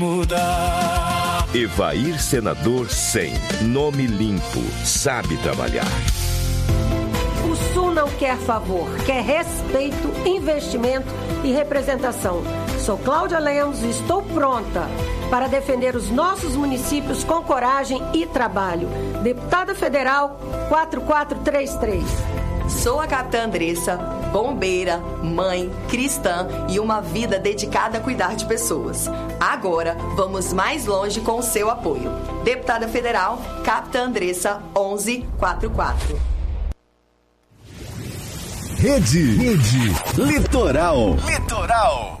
Mudar. Evair Senador 100. Nome limpo. Sabe trabalhar. O Sul não quer favor, quer respeito, investimento e representação. Sou Cláudia Lemos e estou pronta para defender os nossos municípios com coragem e trabalho. Deputada Federal 4433. Sou a capitã Andressa, bombeira, mãe, cristã e uma vida dedicada a cuidar de pessoas. Agora, vamos mais longe com o seu apoio. Deputada Federal, capitã Andressa 1144. Rede Litoral.